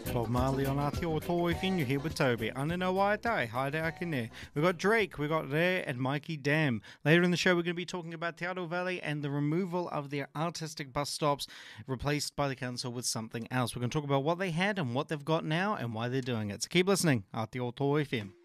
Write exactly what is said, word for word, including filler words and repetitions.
Bob Marley on Aotearoa Whenua. You're here with Toby. Anana waitai, haere akine. We've got Drake, we've got Re and Mikey Dam. Later in the show, we're going to be talking about Te Aro Valley and the removal of their artistic bus stops replaced by the council with something else. We're going to talk about what they had and what they've got now and why they're doing it. So keep listening. Aotearoa F M.